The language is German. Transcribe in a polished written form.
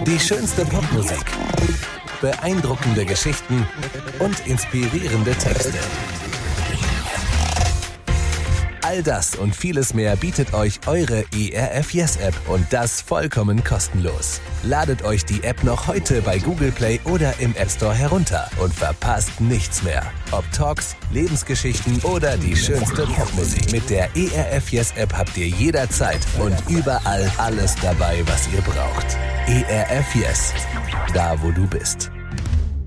Die schönste Popmusik, beeindruckende Geschichten und inspirierende Texte. All das und vieles mehr bietet euch eure ERF Yes App und das vollkommen kostenlos. Ladet euch die App noch heute bei Google Play oder im App Store herunter und verpasst nichts mehr. Ob Talks, Lebensgeschichten oder die schönste Popmusik. Mit der ERF Yes App habt ihr jederzeit und überall alles dabei, was ihr braucht. ERF Yes, da wo du bist.